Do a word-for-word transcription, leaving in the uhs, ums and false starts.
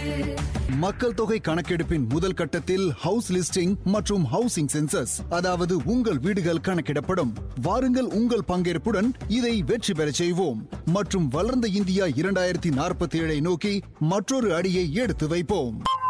மக்கள் தொகை கணக்கெடுப்பின் முதல் கட்டத்தில் ஹவுஸ் லிஸ்டிங் மற்றும் ஹவுசிங் சென்சஸ், அதாவது உங்கள் வீடுகள் கணக்கிடப்படும். வாருங்கள், உங்கள் பங்கேற்புடன் இதை வெற்றி பெற செய்வோம் மற்றும் வளர்ந்த இந்தியா இரண்டாயிரத்தி நாற்பத்தி ஏழை நோக்கி மற்றொரு அடியை எடுத்து வைப்போம்.